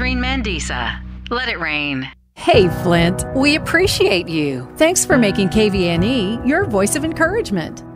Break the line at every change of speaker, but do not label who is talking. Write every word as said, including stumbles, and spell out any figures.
Catherine Mandisa. Let it rain.
Hey, Flint, we appreciate you. Thanks for making K V N E your voice of encouragement.